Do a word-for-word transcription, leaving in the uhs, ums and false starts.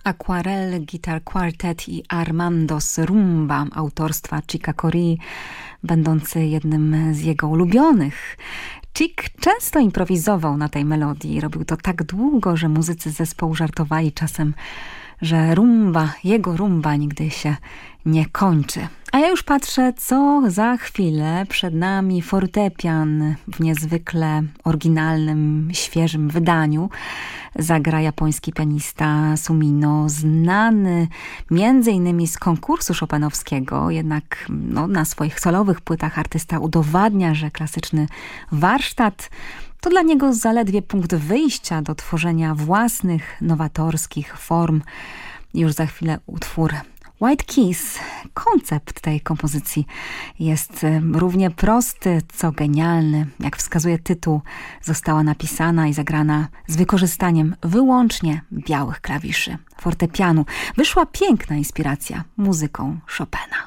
Aquarelle Guitar Quartet i Armando's Rumba autorstwa Chicka Corea, będący jednym z jego ulubionych. Chick często improwizował na tej melodii. Robił to tak długo, że muzycy zespołu żartowali czasem, że rumba, jego rumba nigdy się nie kończy. A ja już patrzę, co za chwilę przed nami. Fortepian w niezwykle oryginalnym, świeżym wydaniu zagra japoński pianista Sumino, znany między innymi z konkursu chopinowskiego, jednak no, na swoich solowych płytach artysta udowadnia, że klasyczny warsztat to dla niego zaledwie punkt wyjścia do tworzenia własnych, nowatorskich form. Już za chwilę utwór White Keys. Koncept tej kompozycji jest równie prosty, co genialny. Jak wskazuje tytuł, została napisana i zagrana z wykorzystaniem wyłącznie białych klawiszy, fortepianu. Wyszła piękna inspiracja muzyką Chopina.